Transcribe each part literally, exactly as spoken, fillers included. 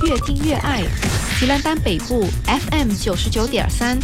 越听越爱，吉兰丹北部 F M 九十九点三。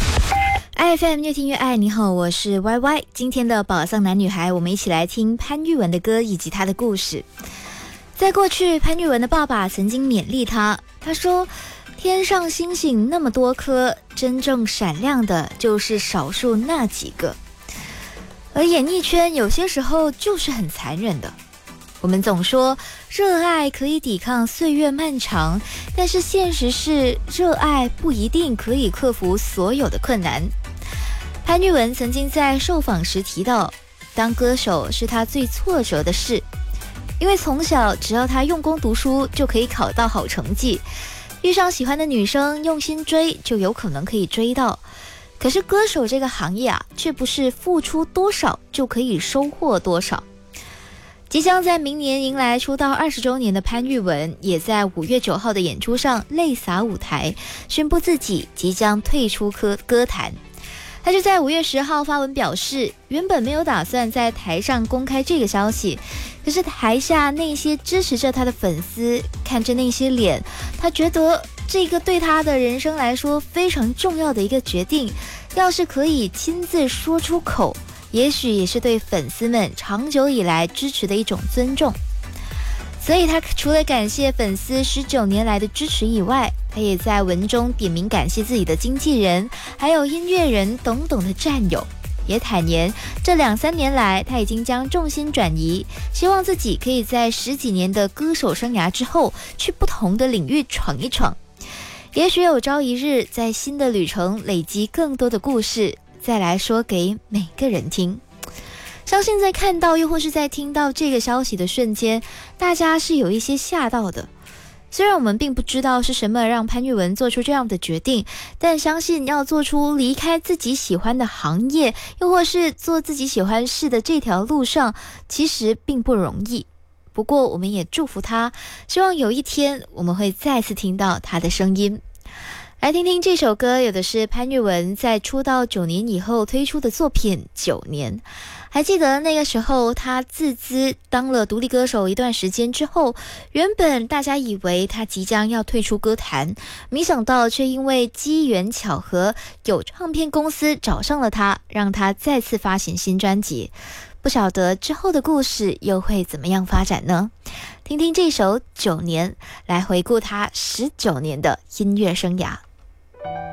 F M 越听越爱，你好，我是 Y Y。今天的宝藏男女孩，我们一起来听潘玉文的歌以及她的故事。在过去，潘玉文的爸爸曾经勉励他，他说：“天上星星那么多颗，真正闪亮的就是少数那几个。”而演艺圈有些时候就是很残忍的。我们总说热爱可以抵抗岁月漫长，但是现实是热爱不一定可以克服所有的困难。潘玉文曾经在受访时提到，当歌手是他最挫折的事，因为从小只要他用功读书就可以考到好成绩，遇上喜欢的女生用心追就有可能可以追到。可是歌手这个行业啊，却不是付出多少就可以收获多少。即将在明年迎来出道二十周年的潘玉文，也在五月九号的演出上泪洒舞台，宣布自己即将退出歌歌坛。他就在五月十号发文表示，原本没有打算在台上公开这个消息，可是台下那些支持着他的粉丝，看着那些脸，他觉得这个对他的人生来说非常重要的一个决定，要是可以亲自说出口，也许也是对粉丝们长久以来支持的一种尊重。所以他除了感谢粉丝十九年来的支持以外，他也在文中点名感谢自己的经纪人，还有音乐人等等的战友，也坦言这两三年来他已经将重心转移，希望自己可以在十几年的歌手生涯之后，去不同的领域闯一闯，也许有朝一日在新的旅程累积更多的故事，再来说给每个人听。相信在看到又或是在听到这个消息的瞬间，大家是有一些吓到的。虽然我们并不知道是什么让潘玉文做出这样的决定，但相信要做出离开自己喜欢的行业，又或是做自己喜欢事的这条路上，其实并不容易。不过我们也祝福他，希望有一天我们会再次听到他的声音。来听听这首歌，有的是潘玉文在出道九年以后推出的作品《九年》。还记得那个时候，他自资当了独立歌手一段时间之后，原本大家以为他即将要退出歌坛，没想到却因为机缘巧合，有唱片公司找上了他，让他再次发行新专辑。不晓得之后的故事又会怎么样发展呢？听听这首《九年》，来回顾他十九年的音乐生涯。